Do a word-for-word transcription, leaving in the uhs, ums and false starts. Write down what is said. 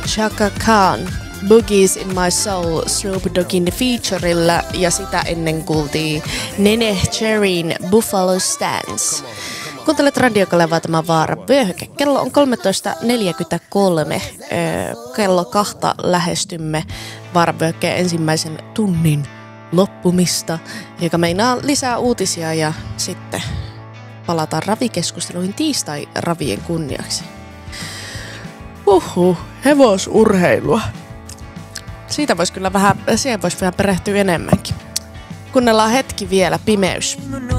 Chaka Khan, Boogies in My Soul Snoop Doggin featurella ja sitä ennen kuultiin Nene Cherryn Buffalo Stance. Kuuntelet Radiokalevaa, tämä Vaara vyöhyke. Kello on kolmetoista neljäkymmentäkolme. Kello kahta lähestymme Vaara vyöhykkeen ensimmäisen tunnin loppumista, joka meinaa lisää uutisia ja sitten palataan ravikeskusteluihin tiistai-ravien kunniaksi. Uhuh, hevosurheilua. Siitä voisi kyllä vähän, siihen voisi vähän perehtyä enemmänkin. Kuunnellaan hetki vielä, Pimeys.